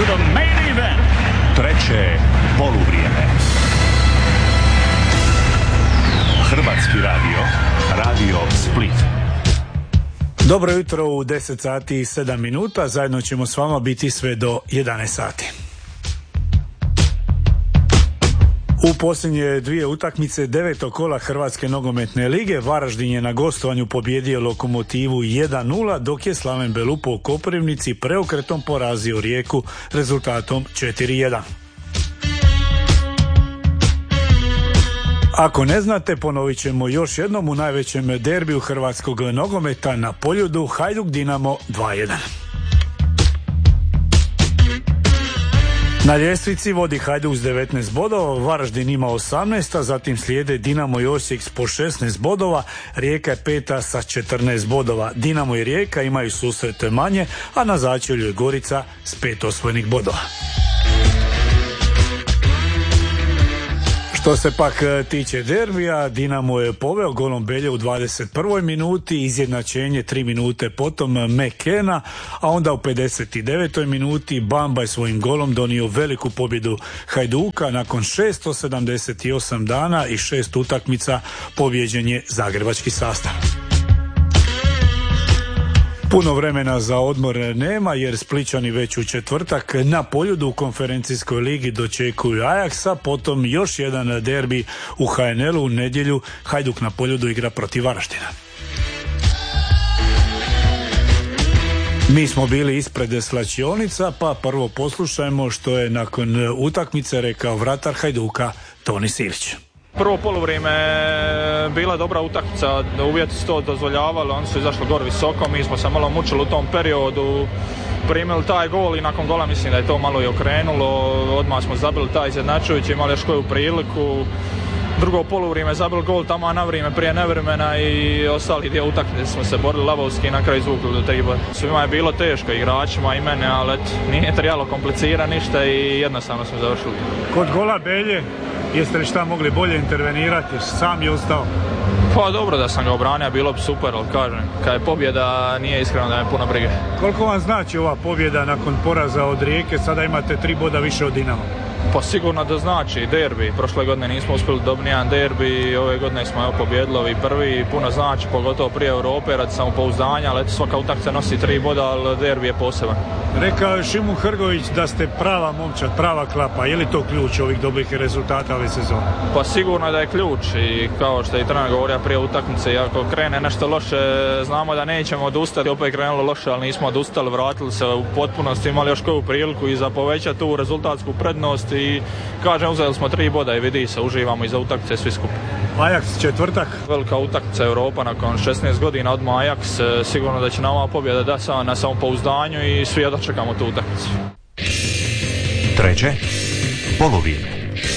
the main event. Treće poluvrijeme. Hrvatski radio, Radio Split. Dobro jutro u 10 sati i 7 minuta. Zajedno ćemo s vama biti sve do 11 sati. U posljednje dvije utakmice 9. kola Hrvatske nogometne lige Varaždin je na gostovanju pobijedio Lokomotivu 1-0, dok je Slaven Belupo u Koprivnici preokretom porazio Rijeku rezultatom 4-1. Ako ne znate, ponovit ćemo još jednom u najvećem derbiju hrvatskog nogometa na Poljudu Hajduk Dinamo 2-1. Na ljestvici vodi Hajduk s 19 bodova, Varaždin ima 18, a zatim slijede Dinamo i Osijek po 16 bodova, Rijeka je peta sa 14 bodova. Dinamo i Rijeka imaju susrete manje, a na začelju je Gorica s 5 osvojenih bodova. Što se pak tiče derbija, Dinamo je poveo golom Belje u 21. minuti, izjednačenje 3 minute potom McKenna, a onda u 59. minuti Bamba je svojim golom donio veliku pobjedu Hajduka. Nakon 678 dana i 6 utakmica pobijeđen je zagrebački sastav. Puno vremena za odmor nema, jer Splićani već u četvrtak na Poljudu u konferencijskoj ligi dočekuju Ajaksa, potom još jedan derbi u HNL-u u nedjelju. Hajduk na Poljudu igra protiv Varaždina. Mi smo bili ispred slačionica, pa prvo poslušajmo što je nakon utakmice rekao vratar Hajduka Toni Silić. Prvo poluvrijeme bila dobra utakmica, uvjeti su to dozvoljavali, oni su izašli gore visoko, mi smo se malo mučili u tom periodu, primili taj gol i nakon gola mislim da je to malo i okrenulo, odmah smo zabili taj izjednačujući, imali još koju priliku. Drugo poluvrijeme zabili gol tamo na vrijeme prije nevremena i ostali dio utakmice smo se borili lavovski i na kraju izvukli do 3 boda. Svima je bilo teško, igračima i mene, ali nije trebalo komplicirati ništa i jednostavno smo završili. Kod gola Belje, jeste li šta mogli bolje intervenirati, jer sam je ostao? Pa dobro da sam ga obranio, bilo bi super, ali kažem, kad je pobjeda nije iskreno da me puno brige. Koliko vam znači ova pobjeda nakon poraza od Rijeke, sada imate 3 boda više od Dinama? Pa sigurno da znači derbi, prošle godine nismo uspjeli dobiti jedan derbi, ove godine smo pobjedili ovi prvi, puno znači, pogotovo prije Europe, radi samopouzdanja, ali svaka utakmica nosi 3 boda, ali derbi je poseban. Rekao je Šimun Hrgović da ste prava momčad, prava klapa, je li to ključ ovih dobrih rezultata ove sezone? Pa sigurno da je ključ i kao što je i trener govorio prije utakmice, i ako krene nešto loše, znamo da nećemo odustati, opet krenulo loše, ali nismo odustali, vratili se u potpunosti, imali još koju priliku i za povećati tu rezultatsku prednost i kažem, uzeli smo 3 boda i vidi se, uživamo i za utakmice svi skupi. Ajax četvrtak. Velika utakmica Europa nakon 16 godina odmah Ajax, sigurno da će nam ova pobjeda da se na samopouzdanju i svi čekamo tu utakmicu. Treće poluvrijeme.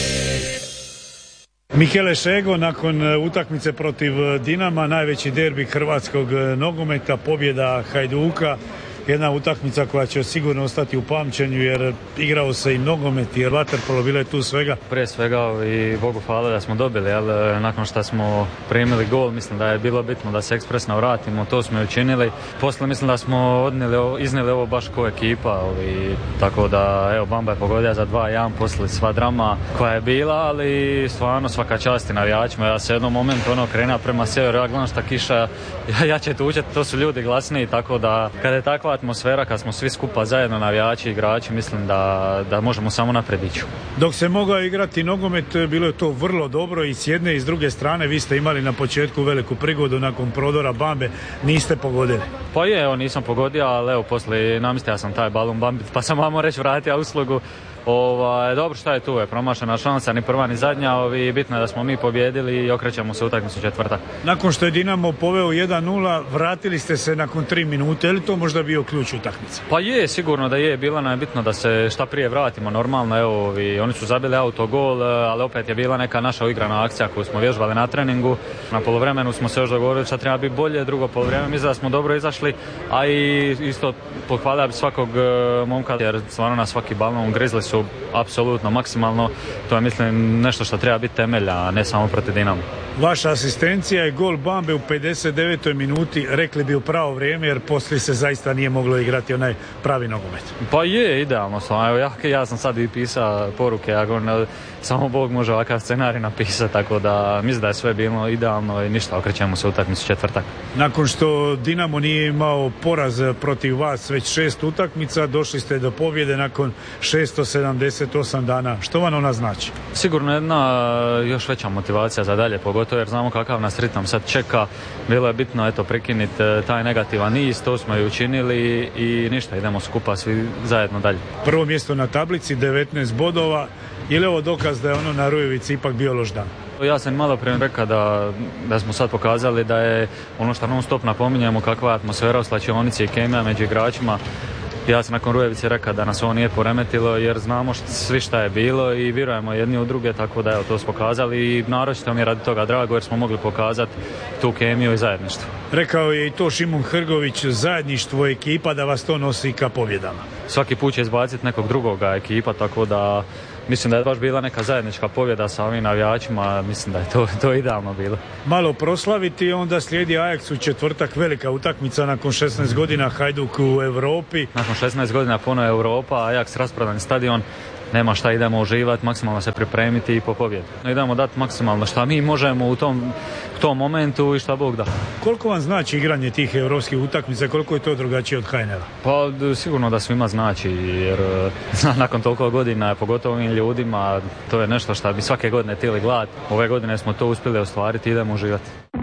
Michele Šego nakon utakmice protiv Dinama, najveći derbi hrvatskog nogometa, pobjeda Hajduka. Jedna utakmica koja će sigurno ostati u pamćenju, jer igrao se i nogomet i vaterpolo, bilo je tu svega. Prije svega i Bogu hvala da smo dobili, ali nakon što smo primili gol, mislim da je bilo bitno da se ekspresno vratimo, to smo i učinili. Poslije mislim da smo iznijeli ovo baš ko ekipa, tako da evo Bamba je pogodio za 2-1 poslije sva drama koja je bila, ali stvarno svaka čast i navijačima. Ja se u jednom momentu krenuo prema sjeveru, ja gledam šta kiša, ja će tučeti, to su ljudi glasniji, tako da kada je takva atmosfera, kad smo svi skupa zajedno, navijači i igrači, mislim da možemo samo naprijed ići. Dok se mogao igrati nogomet, bilo je to vrlo dobro i s jedne i s druge strane. Vi ste imali na početku veliku prigodu nakon prodora Bambe, niste pogodili. Pa je, nisam pogodio, ali evo poslije namistio sam taj balon Bambi, pa sam vamo reći vratio uslugu. Dobro, šta je tu, je promašena šansa, ni prva ni zadnja, bitno je da smo mi pobjedili i okrećemo se utakmicu četvrtak. Nakon što je Dinamo poveo 1-0, vratili ste se nakon 3 minute, je li to možda bio ključ utakmice? Pa je, sigurno da je, bilo nam je bitno da se šta prije vratimo, normalno, evo, oni su zabili autogol, ali opet je bila neka naša uigrana akcija koju smo vježbali na treningu. Na poluvremenu smo se još dogovorili šta treba biti bolje, drugo poluvreme mislim da smo dobro izašli, a i isto pohvalio bi svakog momka, jer stvarno na svaki balon grizli su apsolutno maksimalno. To je mislim nešto što treba biti temelj, a ne samo protiv Dinama. Vaša asistencija je gol Bambe u 59. minuti, rekli bi u pravo vrijeme, jer poslije se zaista nije moglo igrati onaj pravi nogomet. Pa je, idealno sam. Evo, ja sam sad i pisao poruke, samo Bog može ovakav scenarij napisati, tako da mislim da je sve bilo idealno i ništa, okrećemo se utakmicu četvrtak. Nakon što Dinamo nije imao poraz protiv vas već 6 utakmica, došli ste do pobjede nakon 678 dana. Što vam ona znači? Sigurno jedna još veća motivacija za dalje, pogotovo jer znamo kakav nas ritam sad čeka. Bilo je bitno prekinuti taj negativan niz, to smo i učinili i ništa, idemo skupa svi zajedno dalje. Prvo mjesto na tablici, 19 bodova. Je li ovo dokaz da je ono na Rujevici ipak bio loš dan? Ja sam malo prije rekao da smo sad pokazali da je ono što non stop napominjemo, kakva je atmosfera u slačionici i kemija među igračima. Ja sam nakon Rujevice rekao da nas ovo nije poremetilo jer znamo svi šta je bilo i vjerujemo jedni u druge, tako da to smo pokazali i naročito mi je radi toga drago jer smo mogli pokazati tu kemiju i zajedništvo. Rekao je i to Šimun Hrgović, zajedništvo ekipa da vas to nosi ka pobjedama. Svaki put će izbaciti nekog drugoga ekipa, tako da mislim da je baš bila neka zajednička pobjeda sa ovim navijačima, mislim da je to idealno bilo. Malo proslaviti, onda slijedi Ajax u četvrtak, velika utakmica nakon 16 godina, Hajduk u Europi. Nakon 16 godina puno Europa, Ajax rasprodan stadion, nema šta, idemo uživati, maksimalno se pripremiti i po pobjedu. Idemo dati maksimalno šta mi možemo u tom momentu i šta Bog da. Koliko vam znači igranje tih europskih utakmica, koliko je to drugačije od HNL-a? Pa sigurno da svima znači, jer nakon toliko godina, pogotovo ovim ljudima, to je nešto što bi svake godine htjeli gledati. Ove godine smo to uspjeli ostvariti, idemo uživati.